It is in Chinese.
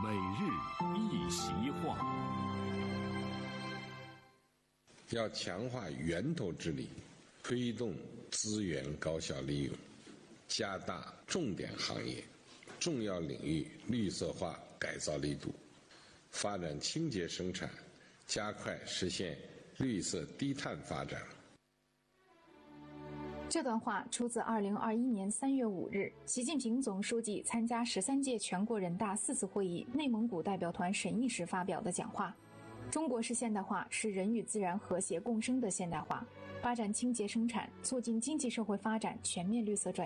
每日一席话。 要强化源头治理，推动资源高效利用，加大重点行业、重要领域绿色化改造力度，发展清洁生产，加快实现绿色低碳发展。 这段话出自2021年3月5日，习近平总书记参加13届全国人大4次会议内蒙古代表团审议时发表的讲话。中国式现代化是人与自然和谐共生的现代化，发展清洁生产，促进经济社会发展全面绿色转型。